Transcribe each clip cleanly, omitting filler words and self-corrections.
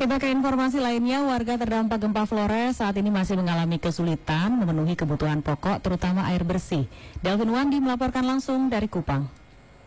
Kita ke informasi lainnya, warga terdampak gempa Flores saat ini masih mengalami kesulitan memenuhi kebutuhan pokok, terutama air bersih. Delvin Wandi melaporkan langsung dari Kupang.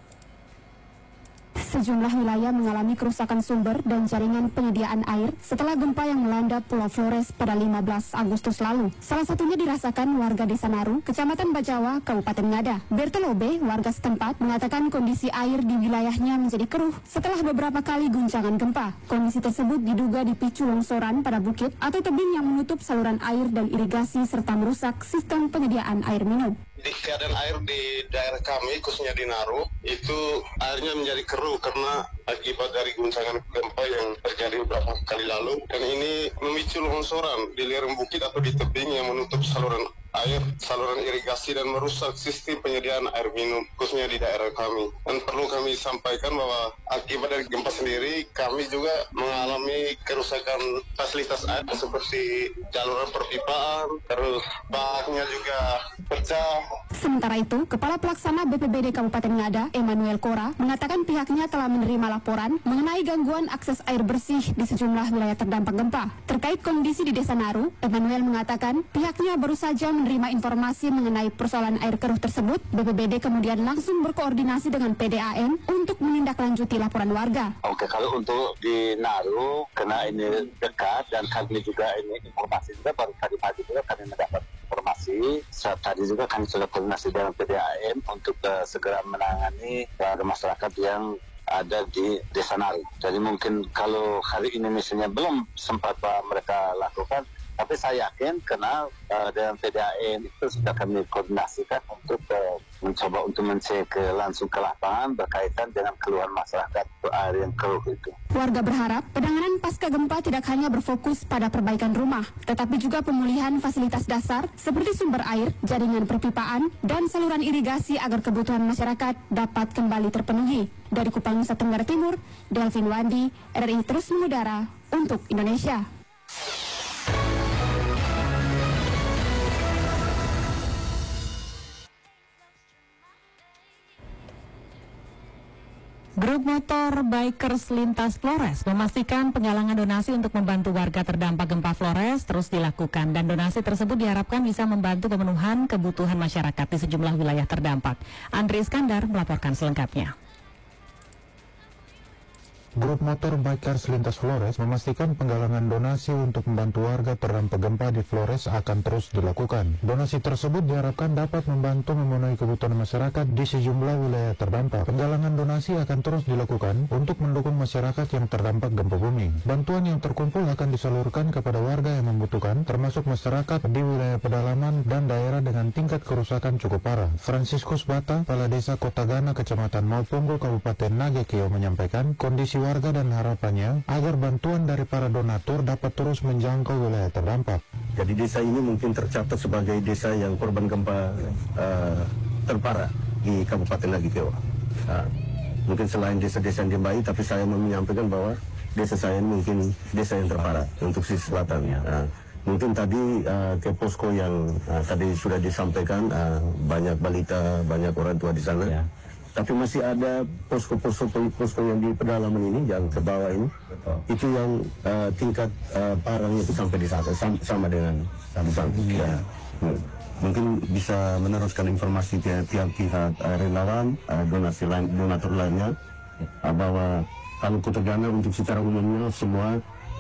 Sejumlah wilayah mengalami kerusakan sumber dan jaringan penyediaan air setelah gempa yang melanda Pulau Flores pada 15 Agustus lalu. Salah satunya dirasakan warga Desa Naru, Kecamatan Bajawa, Kabupaten Ngada. Bertolobe, warga setempat, mengatakan kondisi air di wilayahnya menjadi keruh setelah beberapa kali guncangan gempa. Kondisi tersebut diduga dipicu longsoran pada bukit atau tebing yang menutup saluran air dan irigasi serta merusak sistem penyediaan air minum. Di keadaan air di daerah kami, khususnya di Naru, itu airnya menjadi keruh karena akibat dari guncangan gempa yang terjadi beberapa kali lalu. Dan ini memicu longsoran di lereng bukit atau di tebing yang menutup saluran air, saluran irigasi dan merusak sistem penyediaan air minum, khususnya di daerah kami. Dan perlu kami sampaikan bahwa akibat dari gempa sendiri, kami juga mengalami kerusakan fasilitas air seperti jaluran perpipaan, terus baknya juga pecah. Sementara itu, Kepala Pelaksana BPBD Kabupaten Ngada, Emmanuel Kora, mengatakan pihaknya telah menerima laporan mengenai gangguan akses air bersih di sejumlah wilayah terdampak gempa. Terkait kondisi di Desa Naru, Emmanuel mengatakan pihaknya baru saja menerima informasi mengenai persoalan air keruh tersebut. BPBD kemudian langsung berkoordinasi dengan PDAM untuk menindaklanjuti laporan warga. Oke, kalau untuk di Naru, karena ini dekat dan kami juga ini informasi juga baru tadi pagi juga kami mendapat informasi. Saat tadi juga kami sudah koordinasi dengan PDAM untuk segera menangani warga masyarakat yang ada di Desa Naru. Jadi mungkin kalau hari ini misalnya belum sempat mereka lakukan, tapi saya yakin karena dengan PDAM itu sudah kami koordinasikan untuk mencoba untuk mencek langsung ke lapangan berkaitan dengan keluhan masyarakat air yang keruh itu. Warga berharap penanganan pasca gempa tidak hanya berfokus pada perbaikan rumah, tetapi juga pemulihan fasilitas dasar seperti sumber air, jaringan perpipaan, dan saluran irigasi agar kebutuhan masyarakat dapat kembali terpenuhi. Dari Kupang, Nusa Tenggara Timur, Delvin Wandi, RRI terus mengudara untuk Indonesia. Grup motor Bikers Lintas Flores memastikan penggalangan donasi untuk membantu warga terdampak gempa Flores terus dilakukan dan donasi tersebut diharapkan bisa membantu pemenuhan kebutuhan masyarakat di sejumlah wilayah terdampak. Andri Iskandar melaporkan selengkapnya. Grup motor Bikers Lintas Flores memastikan penggalangan donasi untuk membantu warga terdampak gempa di Flores akan terus dilakukan. Donasi tersebut diharapkan dapat membantu memenuhi kebutuhan masyarakat di sejumlah wilayah terdampak. Penggalangan donasi akan terus dilakukan untuk mendukung masyarakat yang terdampak gempa bumi. Bantuan yang terkumpul akan disalurkan kepada warga yang membutuhkan, termasuk masyarakat di wilayah pedalaman dan daerah dengan tingkat kerusakan cukup parah. Franciscus Bata, Kepala Desa Kotagana, Kecamatan Maupunggo, Kabupaten Nagekeo menyampaikan kondisi warga dan harapannya agar bantuan dari para donatur dapat terus menjangkau wilayah terdampak. Jadi desa ini mungkin tercatat sebagai desa yang korban gempa terparah di Kabupaten Nagekeo. Mungkin selain desa-desa yang baik, tapi saya mau menyampaikan bahwa desa saya ini mungkin desa yang terparah untuk sisi selatan. Mungkin tadi ke posko yang tadi sudah disampaikan, banyak balita, banyak orang tua di sana. Ya. Tapi masih ada posko yang di pedalaman ini, yang ke bawah ini. Betul. Itu yang tingkat parahnya itu sampai di sana, sama dengan ya. Mungkin bisa meneruskan informasi tiap pihak relawan, donatur lainnya, bahwa kalau Kotagana untuk secara umumnya semua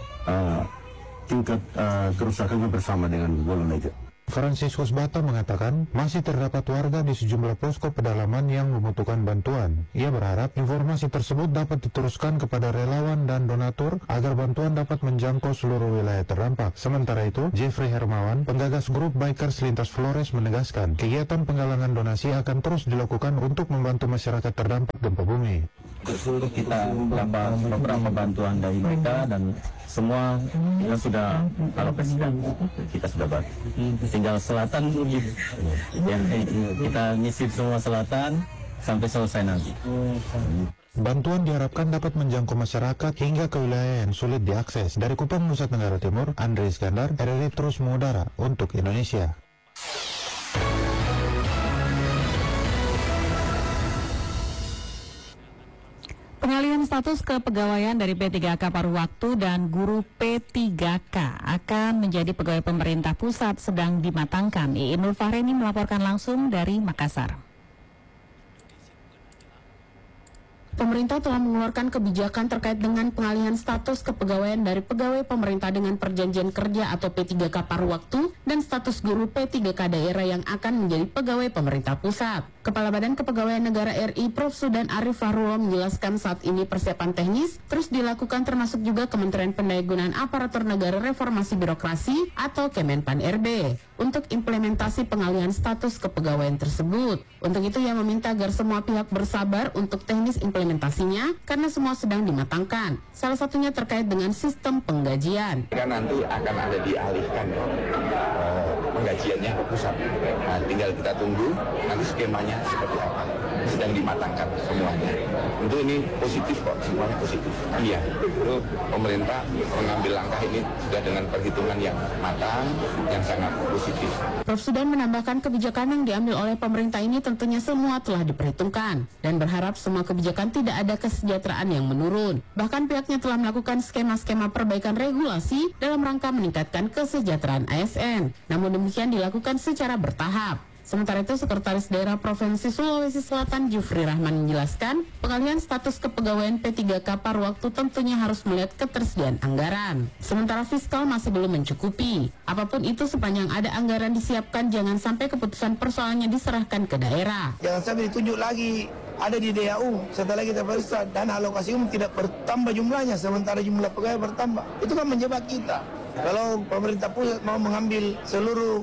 tingkat kerusakannya bersama dengan Bolomeja. Franciscus Bata mengatakan masih terdapat warga di sejumlah posko pedalaman yang membutuhkan bantuan. Ia berharap informasi tersebut dapat diteruskan kepada relawan dan donatur agar bantuan dapat menjangkau seluruh wilayah terdampak. Sementara itu, Jeffrey Hermawan, penggagas grup Bikers Lintas Flores menegaskan kegiatan penggalangan donasi akan terus dilakukan untuk membantu masyarakat terdampak gempa bumi. Untuk kita dapat beberapa bantuan dari mereka dan semua kita sudah alokasikan, kita sudah bantu. Tinggal selatan yang kita nyisip semua selatan sampai selesai nanti. Bantuan diharapkan dapat menjangkau masyarakat hingga ke wilayah yang sulit diakses. Dari Kupang, Nusa Tenggara Timur, Andri Iskandar, RRI terus mengudara untuk Indonesia. Pengalihan status kepegawaian dari P3K paruh waktu dan guru P3K akan menjadi pegawai pemerintah pusat sedang dimatangkan. Iin Nur Fahreni melaporkan langsung dari Makassar. Pemerintah telah mengeluarkan kebijakan terkait dengan pengalihan status kepegawaian dari pegawai pemerintah dengan perjanjian kerja atau P3K paruh waktu dan status guru P3K daerah yang akan menjadi pegawai pemerintah pusat. Kepala Badan Kepegawaian Negara RI Prof. Sudan Arif Fahrullah menjelaskan saat ini persiapan teknis terus dilakukan termasuk juga Kementerian Pendayagunaan Aparatur Negara Reformasi Birokrasi atau Kemenpan RB untuk implementasi pengalihan status kepegawaian tersebut. Untuk itu ia meminta agar semua pihak bersabar untuk teknis implementasinya karena semua sedang dimatangkan. Salah satunya terkait dengan sistem penggajian. Nanti akan ada dialihkan penggajiannya ke pusat. Nah, tinggal kita tunggu nanti skemanya seperti apa. Sedang dimatangkan semuanya. Tentu ini positif kok, semuanya positif. Iya, itu pemerintah mengambil langkah ini sudah dengan perhitungan yang matang, yang sangat positif. Prof. Sudan menambahkan kebijakan yang diambil oleh pemerintah ini tentunya semua telah diperhitungkan dan berharap semua kebijakan tidak ada kesejahteraan yang menurun. Bahkan pihaknya telah melakukan skema-skema perbaikan regulasi dalam rangka meningkatkan kesejahteraan ASN. Namun demikian dilakukan secara bertahap. Sementara itu, Sekretaris Daerah Provinsi Sulawesi Selatan Jufri Rahman menjelaskan, pengalihan status kepegawaian P3K paruh waktu tentunya harus melihat ketersediaan anggaran. Sementara fiskal masih belum mencukupi. Apapun itu, sepanjang ada anggaran disiapkan, jangan sampai keputusan persoalannya diserahkan ke daerah. Jangan sampai ditunjuk lagi ada di DAU setelah kita periksa dan alokasi umum tidak bertambah jumlahnya sementara jumlah pegawai bertambah. Itu kan menjebak kita. Kalau pemerintah pusat mau mengambil seluruh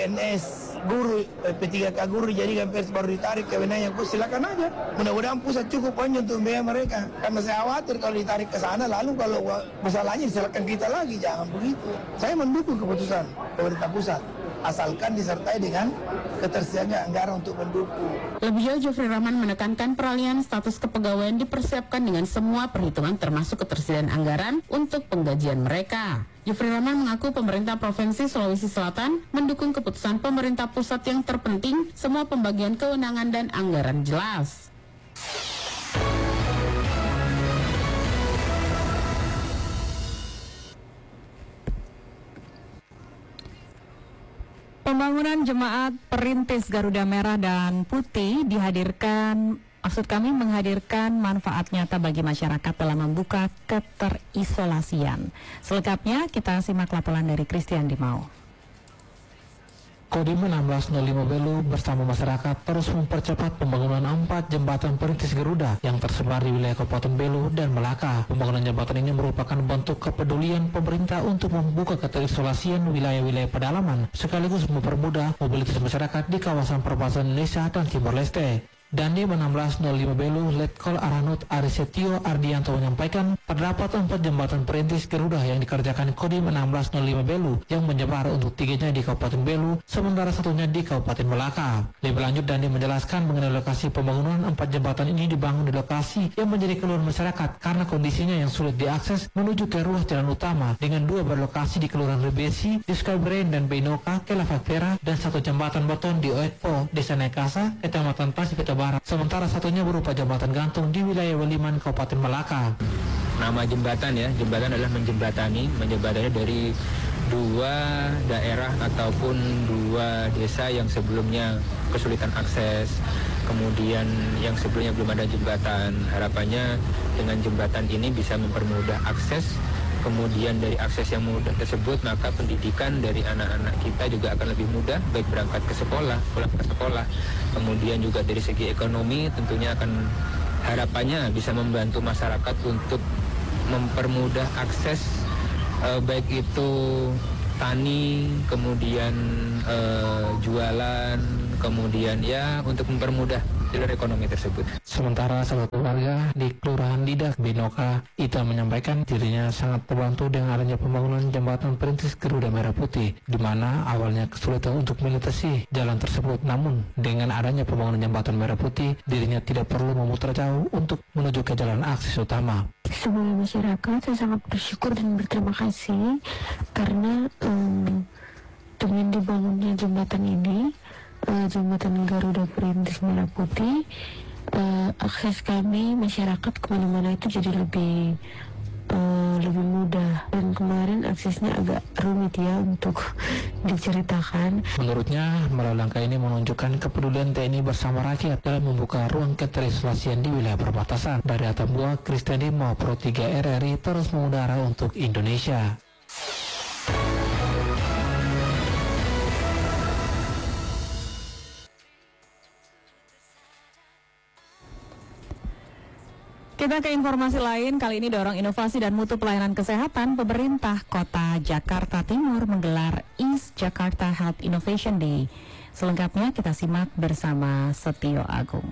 PNS, guru, P3K guru dijadikan PNS baru ditarik ke wilayah pusat, silakan aja. Mudah-mudahan pusat cukup uangnya untuk membayar mereka. Karena saya khawatir kalau ditarik ke sana, lalu kalau masalahnya diserahkan kita lagi, jangan begitu. Saya mendukung keputusan pemerintah pusat, asalkan disertai dengan ketersediaan anggaran untuk mendukung. Lebih jauh, Jufri Rahman menekankan peralihan status kepegawaian dipersiapkan dengan semua perhitungan termasuk ketersediaan anggaran untuk penggajian mereka. Jufri Rahman mengaku pemerintah Provinsi Sulawesi Selatan mendukung keputusan pemerintah pusat yang terpenting semua pembagian kewenangan dan anggaran jelas. Pembangunan Jemaat Perintis Garuda Merah dan Putih menghadirkan manfaat nyata bagi masyarakat dalam membuka keterisolasian. Selengkapnya kita simak laporan dari Christian Dimau. Kodim 1605 Belu bersama masyarakat terus mempercepat pembangunan 4 jembatan perintis Garuda yang tersebar di wilayah Kabupaten Belu dan Melaka. Pembangunan jembatan ini merupakan bentuk kepedulian pemerintah untuk membuka keterisolasian wilayah-wilayah pedalaman, sekaligus mempermudah mobilitas masyarakat di kawasan perbatasan Indonesia dan Timor Leste. Dandi 1605 Belu, Letkol Aranut Arisetio Ardianto menyampaikan, terdapat 4 jembatan perintis Garuda yang dikerjakan Kodim 1605 Belu yang menyebar untuk 3-nya di Kabupaten Belu, sementara 1-nya di Kabupaten Melaka. Lebih lanjut, Dandi menjelaskan mengenai lokasi pembangunan 4 jembatan ini dibangun di lokasi yang menjadi keluhan masyarakat karena kondisinya yang sulit diakses menuju ke ruas jalan utama, dengan 2 berlokasi di Kelurahan Rebesi, di Sukabren dan Beinoka, Kelafakpera, dan 1 jembatan beton di Oetpo, Desa Nekasa, Kecamatan Tasik Barat, sementara 1-nya berupa jembatan gantung di wilayah Weliman, Kabupaten Melaka. Nama jembatan jembatan adalah menjembatani dari 2 daerah ataupun 2 desa yang sebelumnya kesulitan akses, kemudian yang sebelumnya belum ada jembatan. Harapannya dengan jembatan ini bisa mempermudah akses. Kemudian dari akses yang mudah tersebut, maka pendidikan dari anak-anak kita juga akan lebih mudah, baik berangkat ke sekolah, pulang ke sekolah. Kemudian juga dari segi ekonomi tentunya akan harapannya bisa membantu masyarakat untuk mempermudah akses, baik itu tani, kemudian jualan, kemudian untuk mempermudah jalur ekonomi tersebut. Sementara salah satu warga di Kelurahan Lidak, Beinoka, Ita menyampaikan dirinya sangat terbantu dengan adanya pembangunan jembatan perintis Garuda Merah Putih, di mana awalnya kesulitan untuk melintasi jalan tersebut. Namun dengan adanya pembangunan jembatan Merah Putih, dirinya tidak perlu memutar jauh untuk menuju ke jalan akses utama. Sebagai masyarakat, saya sangat bersyukur dan berterima kasih karena dengan dibangunnya jembatan ini, jembatan Garuda Perintis Merah Putih, akses kami masyarakat kemana-mana itu jadi lebih mudah, dan kemarin aksesnya agak rumit ya untuk diceritakan. Menurutnya, melalui langkah ini menunjukkan kepedulian TNI bersama rakyat dalam membuka ruang keterisolasian di wilayah perbatasan. Dari Atambua, Kristiani Mau Pro 3 RRI terus mengudara untuk Indonesia. Kita ke informasi lain, kali ini dorong inovasi dan mutu pelayanan kesehatan. Pemerintah Kota Jakarta Timur menggelar East Jakarta Health Innovation Day. Selengkapnya kita simak bersama Setio Agung.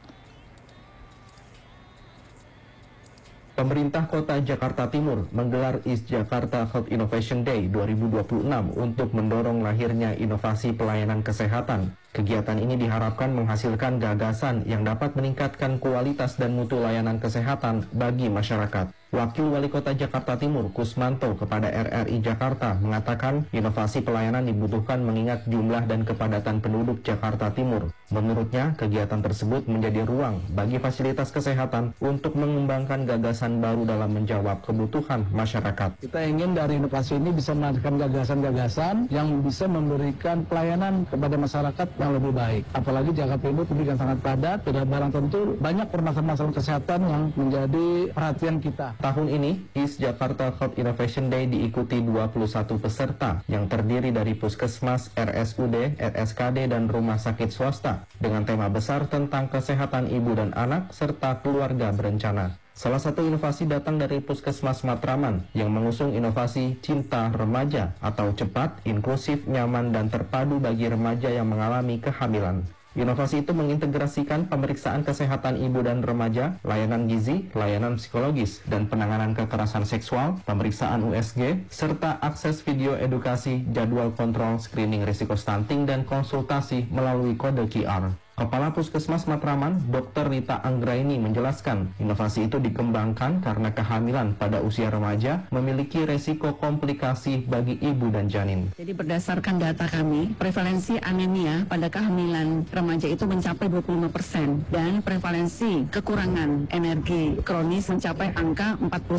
Pemerintah Kota Jakarta Timur menggelar East Jakarta Health Innovation Day 2026 untuk mendorong lahirnya inovasi pelayanan kesehatan. Kegiatan ini diharapkan menghasilkan gagasan yang dapat meningkatkan kualitas dan mutu layanan kesehatan bagi masyarakat. Wakil Wali Kota Jakarta Timur, Kusmanto, kepada RRI Jakarta mengatakan inovasi pelayanan dibutuhkan mengingat jumlah dan kepadatan penduduk Jakarta Timur. Menurutnya, kegiatan tersebut menjadi ruang bagi fasilitas kesehatan untuk mengembangkan gagasan baru dalam menjawab kebutuhan masyarakat. Kita ingin dari inovasi ini bisa melahirkan gagasan-gagasan yang bisa memberikan pelayanan kepada masyarakat yang lebih baik. Apalagi Jakarta Timur penduduk yang sangat padat, tidak barang tentu banyak permasalahan kesehatan yang menjadi perhatian kita. Tahun ini, East Jakarta Health Innovation Day diikuti 21 peserta yang terdiri dari puskesmas, RSUD, RSKD, dan rumah sakit swasta dengan tema besar tentang kesehatan ibu dan anak serta keluarga berencana. Salah satu inovasi datang dari Puskesmas Matraman yang mengusung inovasi Cinta Remaja atau cepat, inklusif, nyaman, dan terpadu bagi remaja yang mengalami kehamilan. Inovasi itu mengintegrasikan pemeriksaan kesehatan ibu dan remaja, layanan gizi, layanan psikologis, dan penanganan kekerasan seksual, pemeriksaan USG, serta akses video edukasi, jadwal kontrol, screening risiko stunting, dan konsultasi melalui kode QR. Kepala Puskesmas Matraman, Dr. Rita Anggraini menjelaskan, inovasi itu dikembangkan karena kehamilan pada usia remaja memiliki resiko komplikasi bagi ibu dan janin. Jadi berdasarkan data kami, prevalensi anemia pada kehamilan remaja itu mencapai 25% dan prevalensi kekurangan energi kronis mencapai angka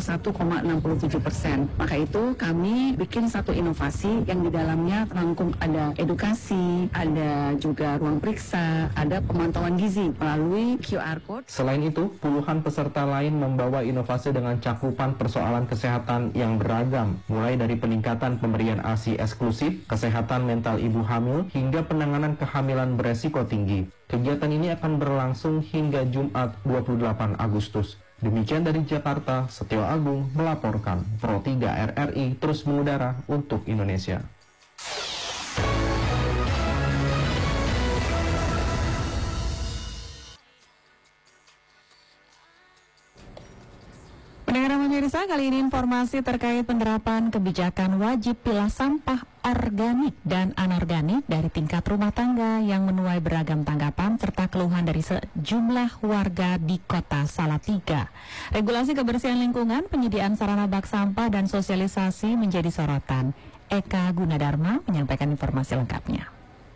41,67%. Maka itu kami bikin satu inovasi yang di dalamnya terangkum ada edukasi, ada juga ruang periksa, ada pemantauan gizi melalui QR Code. Selain itu, puluhan peserta lain membawa inovasi dengan cakupan persoalan kesehatan yang beragam, mulai dari peningkatan pemberian ASI eksklusif, kesehatan mental ibu hamil, hingga penanganan kehamilan beresiko tinggi. Kegiatan ini akan berlangsung hingga Jumat 28 Agustus. Demikian dari Jakarta, Setio Agung melaporkan. Pro 3 RRI terus mengudara untuk Indonesia. Pendengar pemirsa, kali ini informasi terkait penerapan kebijakan wajib pilah sampah organik dan anorganik dari tingkat rumah tangga yang menuai beragam tanggapan serta keluhan dari sejumlah warga di Kota Salatiga. Regulasi kebersihan lingkungan, penyediaan sarana bak sampah, dan sosialisasi menjadi sorotan. Eka Gunadarma menyampaikan informasi lengkapnya.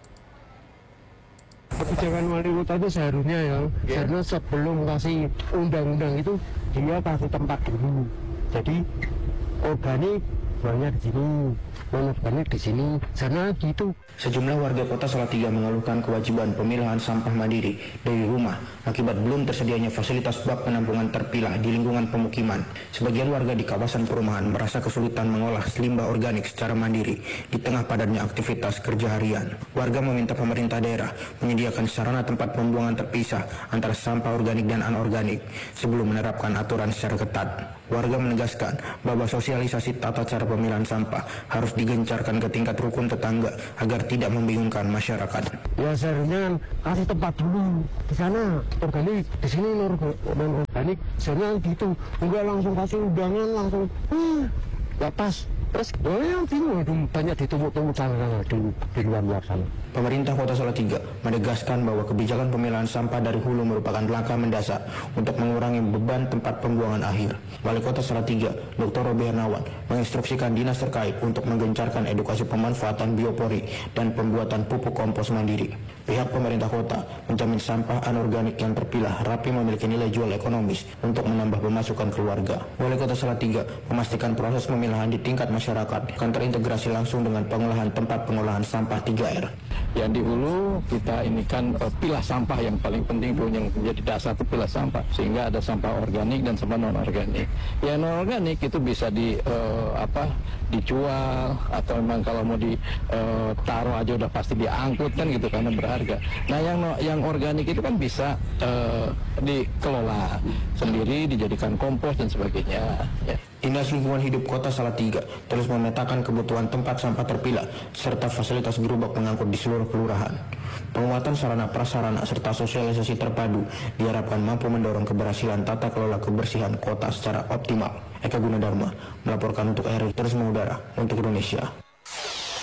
Kebijakan wali kota itu seharusnya karena sebelum kasih undang-undang itu dia kasih tempat dulu. Jadi organik banyak di sini, non-organik di sini, sana gitu. Sejumlah warga Kota Salatiga mengeluhkan kewajiban pemilahan sampah mandiri dari rumah akibat belum tersedianya fasilitas bak penampungan terpilah di lingkungan pemukiman. Sebagian warga di kawasan perumahan merasa kesulitan mengolah limbah organik secara mandiri di tengah padatnya aktivitas kerja harian. Warga meminta pemerintah daerah menyediakan sarana tempat pembuangan terpisah antara sampah organik dan anorganik sebelum menerapkan aturan secara ketat. Warga menegaskan bahwa sosialisasi tata cara pemilahan sampah harus digencarkan ke tingkat rukun tetangga agar tidak membingungkan masyarakat. Ya seharusnya kan kasih tempat dulu di sana organik, di sini non organik, seharusnya gitu. Enggak langsung kasih undangan langsung, ya pas. Terus yang bingung banyak ditumpuk-tumpuk sana dulu di luar sana. Pemerintah Kota Salatiga menegaskan bahwa kebijakan pemilahan sampah dari hulu merupakan langkah mendasar untuk mengurangi beban tempat pembuangan akhir. Wali Kota Salatiga, Dr. Robi Hernawan, menginstruksikan dinas terkait untuk menggencarkan edukasi pemanfaatan biopori dan pembuatan pupuk kompos mandiri. Pihak pemerintah kota menjamin sampah anorganik yang terpilah rapi memiliki nilai jual ekonomis untuk menambah pemasukan keluarga. Wali Kota Salatiga memastikan proses pemilahan di tingkat masyarakat akan terintegrasi langsung dengan pengolahan tempat pengolahan sampah 3R. Yang di hulu kita ini kan pilah sampah yang paling penting tuh, yang menjadi dasar itu pilah sampah, sehingga ada sampah organik dan sampah non organik. Yang non organik itu bisa dijual, atau memang kalau mau ditaruh aja udah pasti diangkut kan gitu karena berharga. Nah yang organik itu kan bisa dikelola sendiri, dijadikan kompos dan sebagainya. Ya. Dinas Lingkungan Hidup Kota Salatiga terus memetakan kebutuhan tempat sampah terpilah serta fasilitas gerobak pengangkut di seluruh kelurahan. Penguatan sarana prasarana serta sosialisasi terpadu diharapkan mampu mendorong keberhasilan tata kelola kebersihan kota secara optimal. Eka Gunadarma melaporkan untuk RRI Terus Mengudara untuk Indonesia.